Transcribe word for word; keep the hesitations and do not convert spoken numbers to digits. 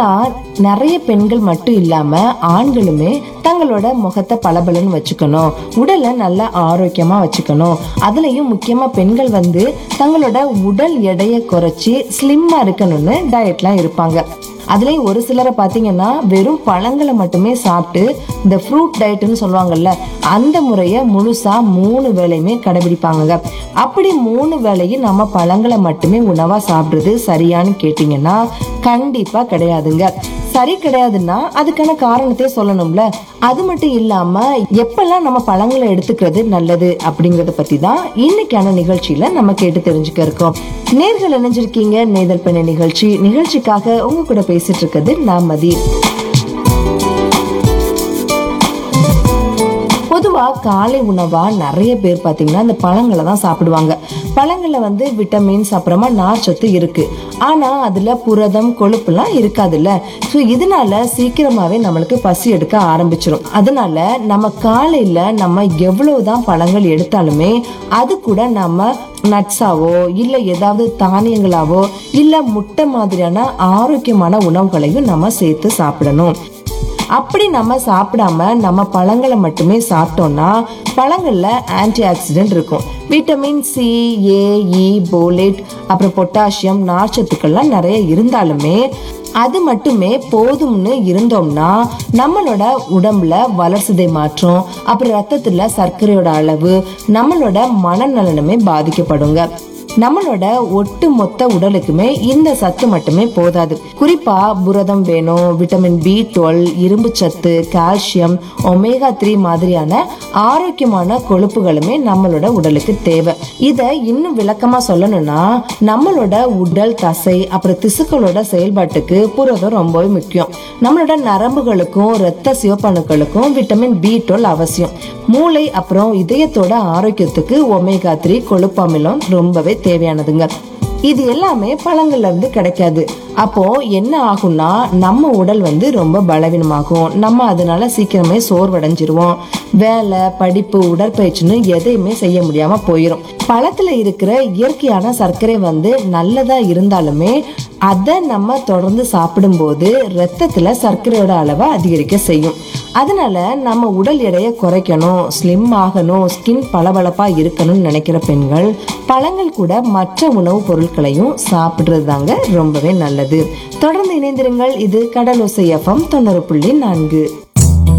இப்பெல்லாம் நிறைய பெண்கள் மட்டும் இல்லாம ஆண்களுமே தங்களோட முகத்தை பளபளன்னு வச்சுக்கணும், உடலை நல்லா ஆரோக்கியமா வச்சுக்கணும், அதுலயும் முக்கியமா பெண்கள் வந்து தங்களோட உடல் எடையை குறைச்சி ஸ்லிம்மா இருக்கணும்னு டயட்லாம் இருப்பாங்க. அதுலயும் ஒரு சிலரை பாத்தீங்கன்னா வெறும் பழங்களை மட்டுமே சாப்பிட்டு இந்த ஃப்ரூட் டயட்னு சொல்லுவாங்கல்ல, அந்த முறைய முழுசா மூணு வேளையுமே கடைபிடிப்பாங்க. அப்படி மூணு வேளையும் நம்ம பழங்களை மட்டுமே உணவா சாப்பிடுறது சரியான்னு கேட்டீங்கன்னா கண்டிப்பா கிடையாதுங்க. சரி கிடையாதுன்னா அதுக்கான காரணத்தை சொல்லணும்ல. அது மட்டும் இல்லாம எப்பெல்லாம் நம்ம பழங்களை எடுத்துக்கிறது நல்லது அப்படிங்கறத பத்தி தான் இன்னைக்கான நிகழ்ச்சியில நம்ம கேட்டு தெரிஞ்சுக்க இருக்கோம். நேர்கள் இணைஞ்சிருக்கீங்க நேதல் பெண்ண நிகழ்ச்சி. நிகழ்ச்சிக்காக உங்க கூட பேசிட்டு இருக்கிறது நான் மதி. பொதுவா காலை உணவா நிறைய பேர் பாத்தீங்கன்னா இந்த பழங்களை தான் சாப்பிடுவாங்க. பழங்கள்ல வந்து விட்டமின்ஸ் அப்புறமா நார்ச்சத்து இருக்கு. ஆனா அதுல புரதம் கொழுப்புலாம் இருக்காதுல்ல. சோ இதனால சீக்கிரமாவே நம்மளுக்கு பசி எடுக்க ஆரம்பிச்சிடும். அதனால நம்ம காலையில நம்ம எவ்வளவுதான் பழங்கள் எடுத்தாலுமே அது கூட நம்ம நட்ஸாவோ இல்ல ஏதாவது தானியங்களாவோ இல்ல முட்டை மாதிரியான ஆரோக்கியமான உணவுகளையும் நம்ம சேர்த்து சாப்பிடணும். அப்படி நம்ம சாப்பிடாம நம்ம பழங்களை மட்டுமே சாப்பிட்டோம்னா பழங்கள்ல ஆன்டி ஆக்சிடென்ட் இருக்கும். விட்டமின் சி, ஏ, இ, போலேட் அப்புறம் பொட்டாசியம் நார்ச்சத்துக்கள்லாம் நிறைய இருந்தாலுமே அது மட்டுமே போதும்னு இருந்தோம்னா நம்மளோட உடம்புல வளர்சிதை மாற்றம், அப்புறம் ரத்தத்துல சர்க்கரையோட அளவு, நம்மளோட மனநலனுமே பாதிக்கப்படுங்க. நம்மளோட ஒட்டு மொத்த உடலுக்குமே இந்த சத்து மட்டுமே போதாது. குறிப்பா புரதம் வேணும், விட்டமின் பி டுவெல், இரும்பு சத்து, கால்சியம், ஒமேகா த்ரீ மாதிரியான ஆரோக்கியமான கொழுப்புகளுமே நம்மளோட உடலுக்கு தேவை. இத இன்னும் விளக்கமா சொல்லணும்னா நம்மளோட உடல் தசை அப்புறம் திசுக்களோட செயல்பாட்டுக்கு புரதம் ரொம்பவே முக்கியம். நம்மளோட நரம்புகளுக்கும் இரத்த சிவப்பணுக்களுக்கும் விட்டமின் பி டுவெல் அவசியம். மூளை அப்புறம் இதயத்தோட ஆரோக்கியத்துக்கு ஒமேகா த்ரீ கொழுப்பு அமிலம் ரொம்பவே தேவையானதுங்க. இது எல்லாமே பழங்கள்ல இருந்து கிடைக்காது. அப்போ என்ன ஆகும்னா நம்ம உடல் வந்து ரொம்ப பலவீனமாகும். நம்ம அதனால சீக்கிரமே சோர்வடைஞ்சிருவோம். வேலை, படிப்பு, உடற்பயிற்சின்னு எதையுமே செய்ய முடியாம போயிரும். பழத்துல இருக்கிற இயற்கையான சர்க்கரை வந்து நல்லதா இருந்தாலுமே அதை நம்ம தொடர்ந்து சாப்பிடும் போது ரத்தத்துல சர்க்கரையோட அளவை அதிகரிக்க செய்யும். அதனால நம்ம உடல் எடையை குறைக்கணும், ஸ்லிம் ஆகணும், ஸ்கின் பளபளப்பா இருக்கணும்னு நினைக்கிற பெண்கள் பழங்கள் கூட மற்ற உணவுப் பொருட்களையும் சாப்பிடுறது தாங்க ரொம்பவே நல்லது. தொடர்ந்து இணைந்திருங்கள். இது கடலோசை எஃப்எம் தொண்ணூறு புள்ளி நான்கு.